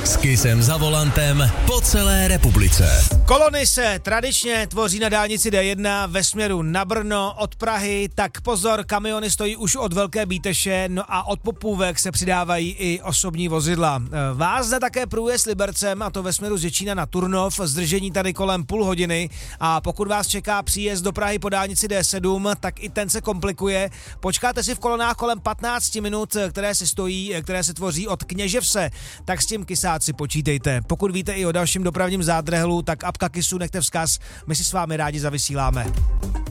S Kissem za volantem po celé republice. Kolony se tradičně tvoří na dálnici D1 ve směru na Brno od Prahy, tak pozor, kamiony stojí už od Velké Bíteše, no a od Popůvek se přidávají i osobní vozidla. Vázne také průjezd Libercem, a to ve směru z Děčína na Turnov, zdržení tady kolem půl hodiny, a pokud vás čeká příjezd do Prahy po dálnici D7, tak i ten se komplikuje. Počkáte si v kolonách kolem 15 minut, které se tvoří od Kněževse, tak s tím kysáci počítejte. Pokud víte i o dalším dopravním zádrhelu, tak apka Kissu nechte vzkaz, my si s vámi rádi zavysíláme.